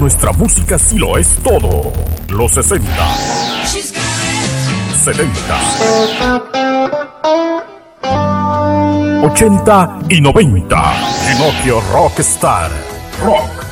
nuestra música sí lo es todo. Los 60, 70, 80 y 90. Ginocchio Rockstar. Rock.